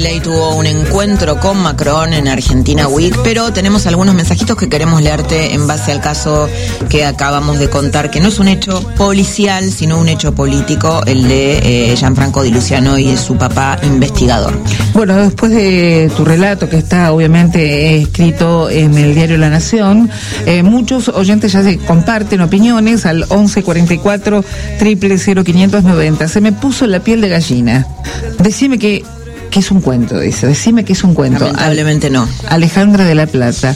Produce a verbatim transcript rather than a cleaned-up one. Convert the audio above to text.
Milei tuvo un encuentro con Macron en Argentina Week, pero tenemos algunos mensajitos que queremos leerte en base al caso que acabamos de contar, que no es un hecho policial, sino un hecho político, el de eh, Gianfranco Di Luciano y de su papá investigador. Bueno, después de tu relato, que está obviamente escrito en el diario La Nación, eh, muchos oyentes ya se comparten opiniones al once cuarenta y cuatro, cero cero cero, quinientos noventa. Se me puso la piel de gallina. Decime que que es un cuento, dice, decime que es un cuento. Lamentablemente no. Alejandra de la Plata.